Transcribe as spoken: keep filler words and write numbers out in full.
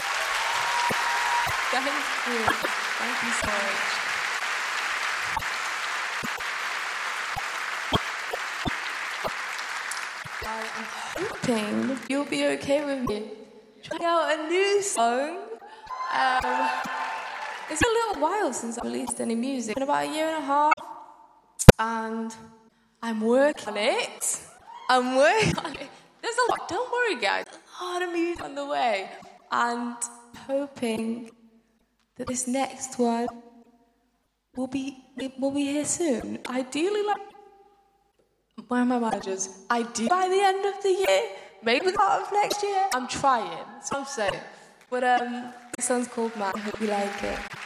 Thank you. Thank you so much. I am hoping you'll be okay with me trying out a new song. Um, it's a little while since I released any music. It's been about a year and a half. And I'm working on it. I'm working on it. There's a lot. Don't worry, guys. A lot of music on the way. And hoping that this next one will be will be here soon. Ideally, like where are my managers? Ideally by the end of the year, maybe the start of next year. I'm trying. So I'm saying. But um, this song's called Man. I hope you like it.